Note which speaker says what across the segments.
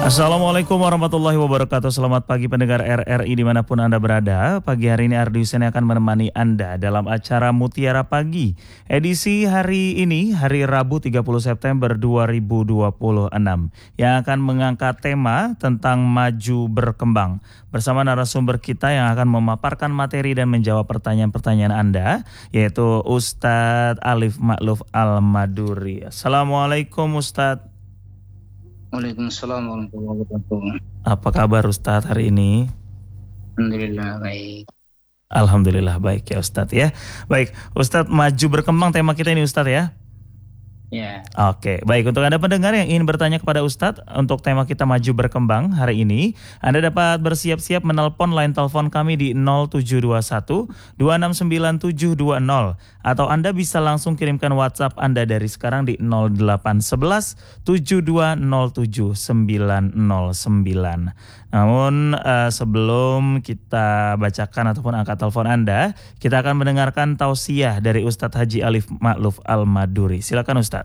Speaker 1: Assalamualaikum warahmatullahi wabarakatuh. Selamat pagi pendengar RRI dimanapun Anda berada. Pagi hari ini Ardi Hussein akan menemani Anda dalam acara Mutiara Pagi. Edisi hari ini, hari Rabu 30 September 2026. Yang akan mengangkat tema tentang maju berkembang. Bersama narasumber kita yang akan memaparkan materi dan menjawab pertanyaan-pertanyaan Anda. Yaitu Ustadz Alif Ma'luf Al-Maduri. Assalamualaikum Ustadz.
Speaker 2: Waalaikumsalam warahmatullahi wabarakatuh.
Speaker 1: Apa kabar Ustadz hari ini?
Speaker 2: Alhamdulillah baik.
Speaker 1: Alhamdulillah baik ya Ustadz ya. Baik Ustadz, maju berkembang tema kita ini Ustadz ya.
Speaker 2: Ya.
Speaker 1: Oke, baik. Untuk Anda pendengar yang ingin bertanya kepada Ustadz untuk tema kita maju berkembang hari ini, Anda dapat bersiap-siap menelpon line telepon kami di 0721 269720 atau Anda bisa langsung kirimkan WhatsApp Anda dari sekarang di 0811 7207 909. Namun sebelum kita bacakan ataupun angkat telepon Anda, kita akan mendengarkan tausiah dari Ustadz Haji Alif Ma'luf Al-Maduri. Silakan Ustadz.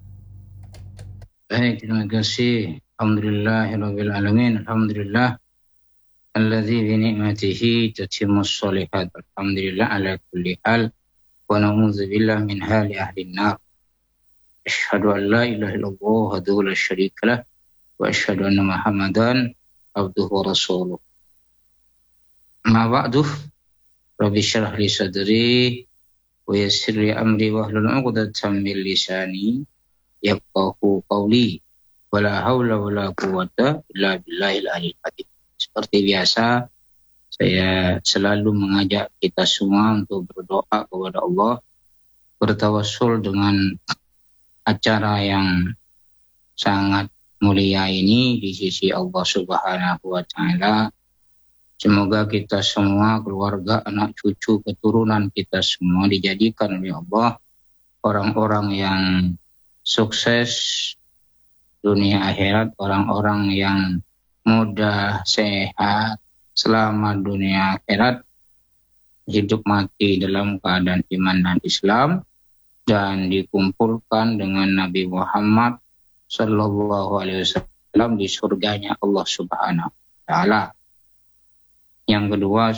Speaker 2: Baik, terima kasih. Alhamdulillahirabbil alamin. Alhamdulillah alladzi bi ni'matihi tatimmus shalihat. Alhamdulillah ala kulli hal wa na'udzu billahi min hali ahli nar. Asyhadu an la ilaha illallah wahdahu la syarika lah wa asyhadu anna Muhammadan abduhu wa rasuluh. Ma ba'du. Rabbi shrah li sadri wa yassir li amri wahlul 'uqdatam min lisani yafqahu qawli wala haula wala quwwata illa billahil aliyyil azim. Seperti biasa, saya selalu mengajak kita semua untuk berdoa kepada Allah, bertawassul dengan acara yang sangat mulia ini di sisi Allah Subhanahu wa taala. Semoga kita semua, keluarga, anak cucu, keturunan kita semua dijadikan oleh Allah orang-orang yang sukses dunia akhirat, orang-orang yang mudah, sehat, selamat dunia akhirat, hidup mati dalam keadaan iman dan Islam, dan dikumpulkan dengan Nabi Muhammad Sallallahu Alaihi Wasallam di surganya Allah Subhanahu Wa Taala. Yang kedua,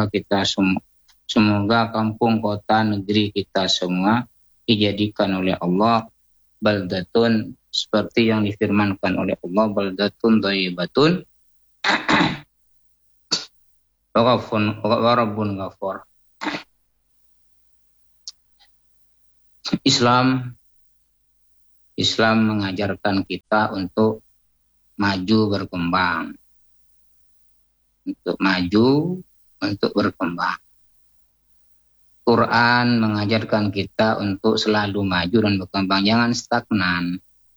Speaker 2: semoga kampung, kota, negeri kita semua dijadikan oleh Allah baldatun, seperti yang difirmankan oleh Allah, baldatun thayyibatun wa rabbun ghafur. Islam mengajarkan kita untuk maju berkembang. Untuk maju, untuk berkembang. Quran mengajarkan kita untuk selalu maju dan berkembang, jangan stagnan.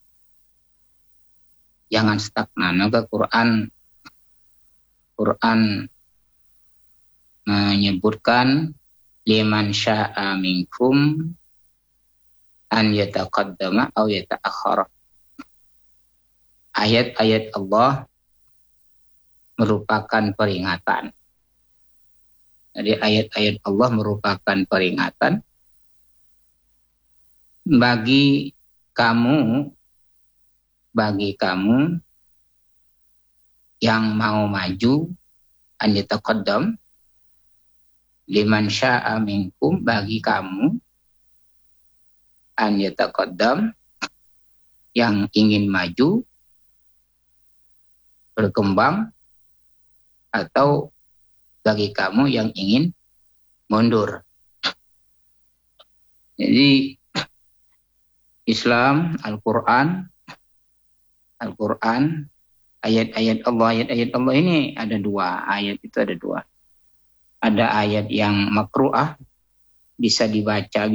Speaker 2: Jangan stagnan. Maka Quran menyebutkan liman syaa minkum an yataqaddama aw yata'akhkhara. Ayat-ayat Allah merupakan peringatan. Jadi ayat-ayat Allah merupakan peringatan bagi kamu yang mau maju, an yataqaddam, liman syaa minkum, bagi kamu an yataqaddam, yang ingin maju berkembang, atau bagi kamu yang ingin mundur. Jadi Islam, Al-Quran, ayat-ayat Allah ini ada dua. Ayat itu ada dua. Ada ayat yang makru'ah, bisa dibaca,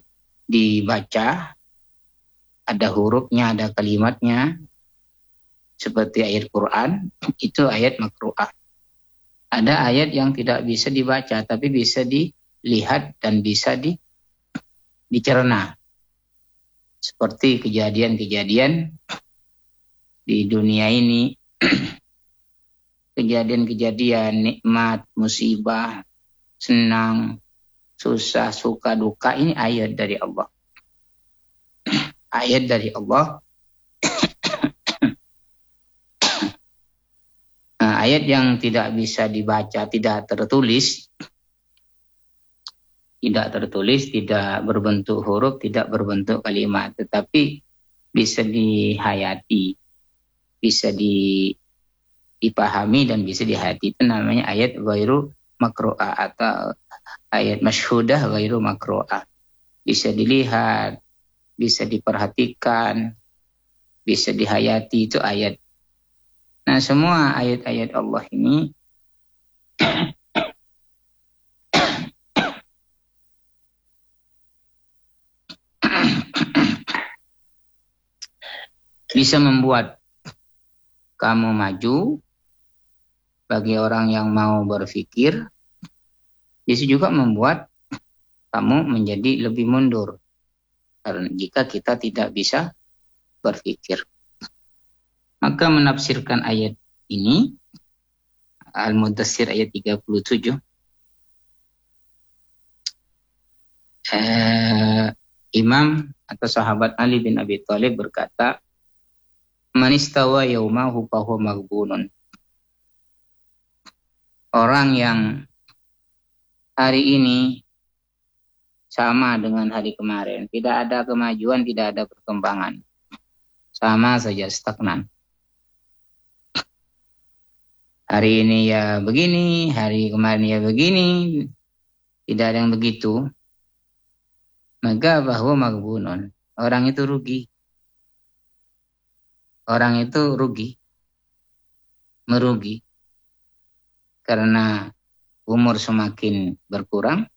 Speaker 2: ada hurufnya, ada kalimatnya, seperti ayat Quran, itu ayat makru'ah. Ada ayat yang tidak bisa dibaca, tapi bisa dilihat dan bisa dicerna. Seperti kejadian-kejadian di dunia ini, kejadian-kejadian nikmat, musibah, senang, susah, suka, duka, ini ayat dari Allah. Ayat dari Allah ayat yang tidak bisa dibaca, tidak tertulis, tidak berbentuk huruf, tidak berbentuk kalimat, tetapi bisa dihayati, bisa dipahami dan bisa dihayati. Itu namanya ayat ghairu makru'ah atau ayat masyhudah ghairu makru'ah. Bisa dilihat, bisa diperhatikan, bisa dihayati, itu ayat. Nah, semua ayat-ayat Allah ini bisa membuat kamu maju bagi orang yang mau berpikir, bisa juga membuat kamu menjadi lebih mundur karena jika kita tidak bisa berpikir. Maka menafsirkan ayat ini, Al-Mudaththir ayat 37, Imam atau sahabat Ali bin Abi Thalib berkata, "Man istawa yaumahu fahuwa maghbunun." Orang yang hari ini sama dengan hari kemarin, tidak ada kemajuan, tidak ada perkembangan, sama saja stagnan. Hari ini ya begini, hari kemarin ya begini, tidak ada yang begitu. Maka bahwa maghbunun, orang itu rugi. Orang itu merugi. Karena umur semakin berkurang,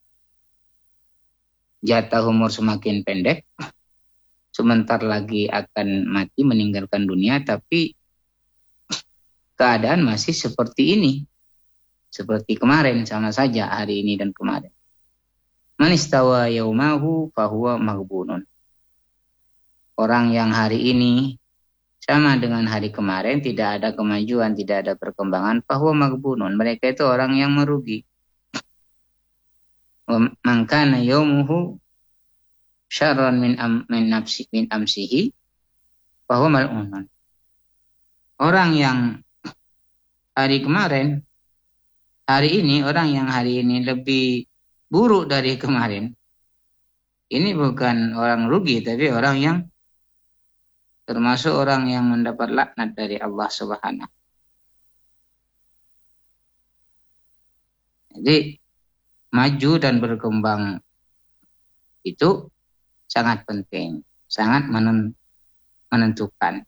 Speaker 2: jatah umur semakin pendek, sebentar lagi akan mati meninggalkan dunia, tapi keadaan masih seperti ini. Seperti kemarin, sama saja hari ini dan kemarin. Man istawa yaumahu fahuwa maghbunun. Orang yang hari ini sama dengan hari kemarin, tidak ada kemajuan, tidak ada perkembangan, fahuwa maghbunun. Mereka itu orang yang merugi. Man kana yaumuhu syarran min amsihi fahuwa mal'unun. Orang yang hari kemarin, hari ini, orang yang hari ini lebih buruk dari kemarin, ini bukan orang rugi, tapi orang yang termasuk orang yang mendapat laknat dari Allah Subhanahu. Jadi maju dan berkembang itu sangat penting, sangat menentukan.